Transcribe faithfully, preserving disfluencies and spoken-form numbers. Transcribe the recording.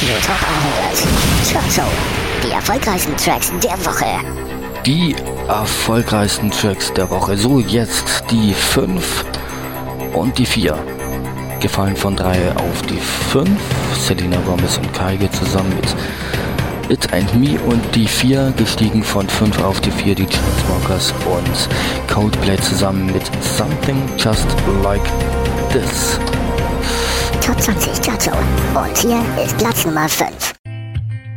Radio Top hundert. Chart Show. Die erfolgreichsten Tracks der Woche. Die erfolgreichsten Tracks der Woche. So, jetzt die fünf und die vier. Gefallen von drei auf die fünf. Selena Gomez und Kygo zusammen mit It and Me. Und die vier gestiegen von fünf auf die vier. Die Chainsmokers und Coldplay zusammen mit Something Just Like This. Top zwanzig Chart Show. Und hier ist Platz Nummer fünf.